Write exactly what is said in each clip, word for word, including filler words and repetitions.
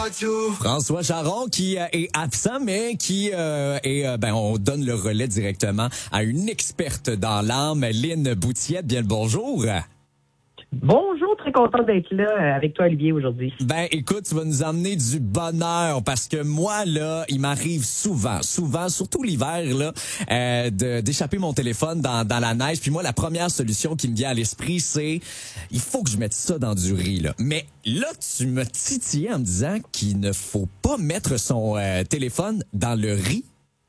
François Charon qui euh, est absent, mais qui euh, est, euh, ben, on donne le relais directement à une experte dans l'âme, Lynn Boutiette. Bien le bonjour. Bonjour, très content d'être là avec toi, Olivier, aujourd'hui. Ben, écoute, tu vas nous amener du bonheur parce que moi, là, il m'arrive souvent, souvent, surtout l'hiver, là, euh, de, d'échapper mon téléphone dans, dans la neige. Puis moi, la première solution qui me vient à l'esprit, c'est il faut que je mette ça dans du riz, là. Mais là, tu me titillais en me disant qu'il ne faut pas mettre son euh, téléphone dans le riz.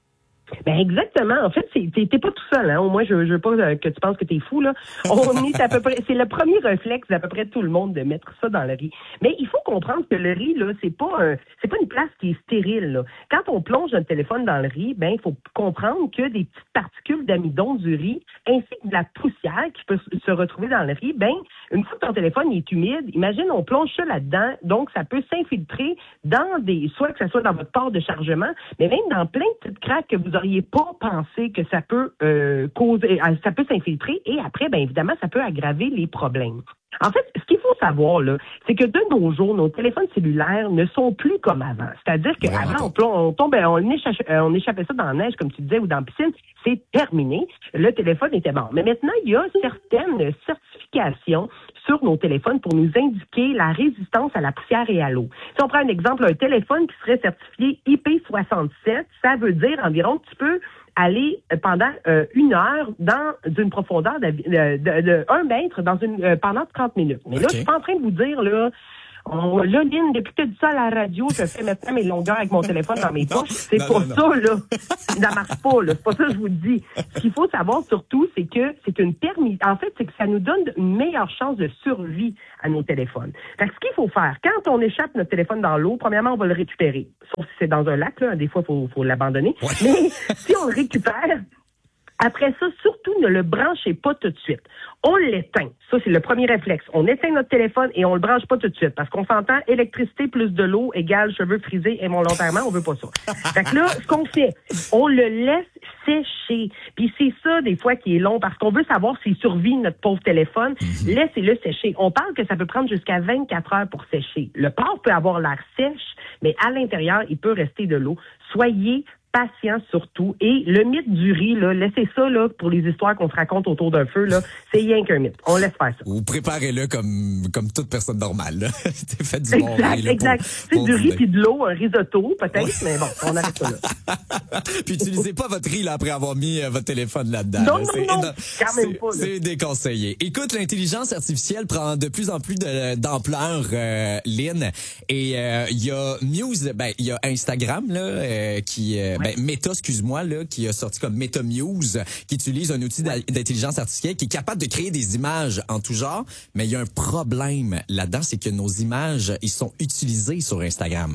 Ben exactement. En fait, c'est, t'es, t'es pas tout seul. Hein. Au moins, je, je veux pas euh, que tu penses que t'es fou là. On est à peu près. C'est le premier réflexe d'à peu près tout le monde de mettre ça dans le riz. Mais il faut comprendre que le riz là, c'est pas un, c'est pas une place qui est stérile. Là. Quand on plonge notre téléphone dans le riz, ben il faut comprendre que des petites particules d'amidon du riz, ainsi que de la poussière qui peut se retrouver dans le riz, ben une fois que ton téléphone est humide, imagine on plonge ça là-dedans, donc ça peut s'infiltrer dans des, soit que ça soit dans votre port de chargement, mais même dans plein de petites craques que vous auriez pas pensé que ça peut euh, causer, ça peut s'infiltrer et après, bien évidemment, ça peut aggraver les problèmes. En fait, ce qu'il faut savoir, là, c'est que de nos jours, nos téléphones cellulaires ne sont plus comme avant. C'est-à-dire qu'avant, on, on tombait, on échappait, on échappait ça dans la neige, comme tu disais, ou dans la piscine. C'est terminé. Le téléphone était bon. Mais maintenant, il y a certaines certifications sur nos téléphones pour nous indiquer la résistance à la poussière et à l'eau. Si on prend un exemple, un téléphone qui serait certifié I P soixante-sept, ça veut dire environ que tu peux aller pendant euh, une heure dans une profondeur de, de, de, de un mètre dans une euh, pendant trente minutes. Mais là, Okay. je suis pas en train de vous dire, là, on, là, Lynn, depuis que tu as dit ça à la radio, je fais maintenant mes longueurs avec mon téléphone dans mes poches. C'est non, pour non, ça, là. Ça marche pas, là. C'est pas ça que je vous le dis. Ce qu'il faut savoir surtout, c'est que c'est une permis. En fait, c'est que ça nous donne une meilleure chance de survie à nos téléphones. Fait que ce qu'il faut faire, quand on échappe notre téléphone dans l'eau, premièrement, on va le récupérer. Sauf si c'est dans un lac, là. Des fois, il faut, faut l'abandonner. Ouais. Mais si on le récupère, après ça, surtout, ne le branchez pas tout de suite. On l'éteint. Ça, c'est le premier réflexe. On éteint notre téléphone et on le branche pas tout de suite. Parce qu'on s'entend, électricité plus de l'eau égale cheveux frisés involontairement, on veut pas ça. Fait que là, ce qu'on fait, on le laisse sécher. Puis c'est ça, des fois, qui est long, parce qu'on veut savoir s'il survit, notre pauvre téléphone. Mm-hmm. Laissez-le sécher. On parle que ça peut prendre jusqu'à vingt-quatre heures pour sécher. Le port peut avoir l'air sèche, mais à l'intérieur, il peut rester de l'eau. Soyez patient surtout. Et le mythe du riz, là, laissez ça là pour les histoires qu'on se raconte autour d'un feu, là, c'est rien qu'un mythe. On laisse faire ça. Ou préparez-le comme comme toute personne normale. Là. Faites du bon exact, riz. Là, exact. C'est du riz puis de l'eau, un risotto peut-être, ouais. Mais bon, on arrête ça là. Puis utilisez pas votre riz là après avoir mis euh, votre téléphone là-dedans. Non, là. non, C'est, non, non, quand même pas. Là. C'est déconseillé. Écoute, l'intelligence artificielle prend de plus en plus de, d'ampleur, euh, Lynn. Et il euh, y a Muse, ben il y a Instagram là euh, qui, euh, ouais. ben Meta, excuse moi là, qui a sorti comme MetaMuse, qui utilise un outil d'intelligence artificielle qui est capable de créer des images en tout genre, mais il y a un problème là-dedans, c'est que nos images, ils sont utilisées sur Instagram.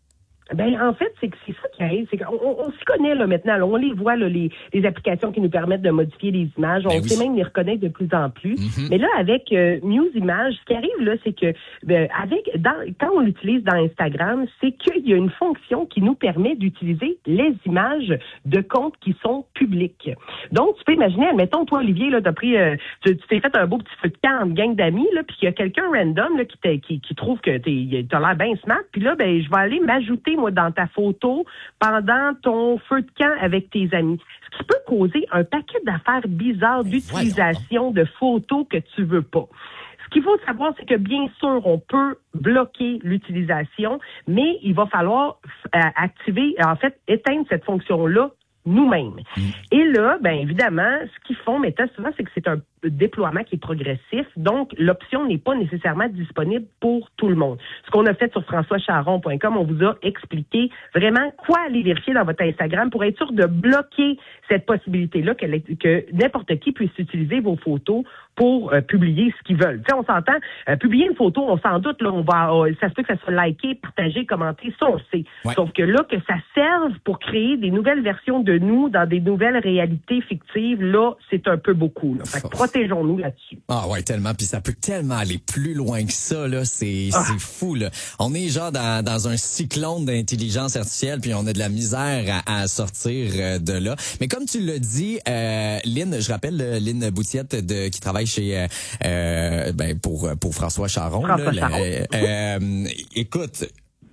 Ben en fait, c'est que c'est ça qui arrive, c'est qu'on on, on s'y connaît là maintenant, là, on les voit là, les, les applications qui nous permettent de modifier les images, on ben oui. sait même les reconnaître de plus en plus. Mm-hmm. Mais là avec euh, Muse Images, ce qui arrive là, c'est que ben, avec dans, quand on l'utilise dans Instagram, c'est qu'il y a une fonction qui nous permet d'utiliser les images de comptes qui sont publics. Donc tu peux imaginer, admettons toi Olivier là, t'as pris, euh, tu, tu t'es fait un beau petit feu de camp en gang d'amis là, puis il y a quelqu'un random là qui, qui qui trouve que t'es, t'as l'air bien smart, puis là ben je vais aller m'ajouter moi, dans ta photo pendant ton feu de camp avec tes amis. Ce qui peut causer un paquet d'affaires bizarres d'utilisation de photos que tu veux pas. Ce qu'il faut savoir, c'est que bien sûr, on peut bloquer l'utilisation, mais il va falloir euh, activer, en fait, éteindre cette fonction-là nous-mêmes. Mmh. Et là, ben évidemment, ce qu'ils font maintenant souvent, c'est que c'est un déploiement qui est progressif, donc l'option n'est pas nécessairement disponible pour tout le monde. Ce qu'on a fait sur françois charon point com, on vous a expliqué vraiment quoi aller vérifier dans votre Instagram pour être sûr de bloquer cette possibilité-là que, que n'importe qui puisse utiliser vos photos pour euh, publier ce qu'ils veulent. Tu sais, on s'entend, euh, publier une photo, on s'en doute, là, on va, euh, ça se peut que ça soit liké, partagé, commenté, ça on sait. Ouais. Sauf que là, que ça serve pour créer des nouvelles versions de nous dans des nouvelles réalités fictives, là, c'est un peu beaucoup. Là. Fait que protégeons-nous là-dessus. Ah ouais, tellement. Puis ça peut tellement aller plus loin que ça, là. C'est, ah. c'est fou, là. On est genre dans, dans un cyclone d'intelligence artificielle, puis on a de la misère à, à sortir de là. Mais comme tu l'as dit, euh, Lynn, je rappelle Lynn Boutiette de, qui travaille chez euh, ben pour pour François Charon. François là, Charon. Euh, euh, écoute,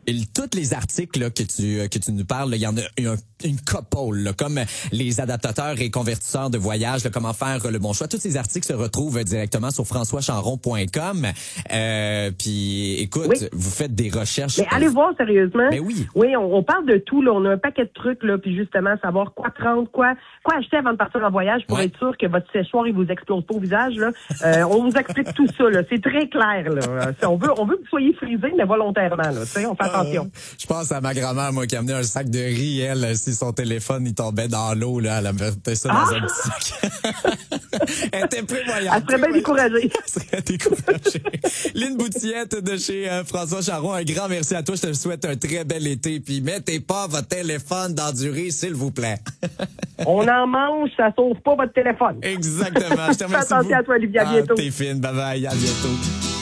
Et tous les articles là, que tu que tu nous parles, il y en a une, une couple, là, comme les adaptateurs et convertisseurs de voyage, là, comment faire le bon choix. Tous ces articles se retrouvent directement sur françois charon point com. Euh, puis, écoute, oui. vous faites des recherches. Mais allez voir sérieusement. Mais oui. Oui, on, on parle de tout. Là, on a un paquet de trucs là, puis justement savoir quoi prendre, quoi, quoi acheter avant de partir en voyage pour ouais. être sûr que votre séchoir il vous explose pas au visage. Là, euh, on vous explique tout ça. Là, c'est très clair. Là, on veut, on veut que vous soyez frisés, mais volontairement. Là, tu sais, on fait attention. Euh, je pense à ma grand-mère, moi, qui a amené un sac de riz. Elle, si son téléphone il tombait dans l'eau, là, elle mettait ça dans ah! un petit sac. Elle était prévoyante. Elle serait bien découragée. Elle serait découragée. Lynn Boutillette de chez euh, François Charon, un grand merci à toi. Je te souhaite un très bel été. Puis mettez pas votre téléphone dans du riz, s'il vous plaît. On en mange, ça sauve pas votre téléphone. Exactement. Je te remercie. Fais attention à toi, Olivia. À bientôt. Ah, t'es fine. Bye bye. À bientôt.